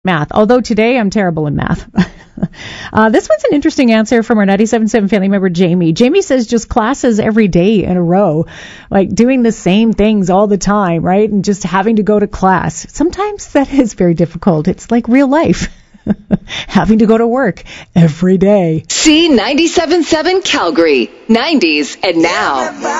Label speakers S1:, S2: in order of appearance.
S1: math, although today I'm terrible in math. This one's an interesting answer from our 97.7 family member, Jamie. Jamie says just classes every day in a row, like doing the same things all the time, right? And just having to go to class. Sometimes that is very difficult. It's like real life. Having to go to work every day.
S2: C97.7 Calgary, 90s and now.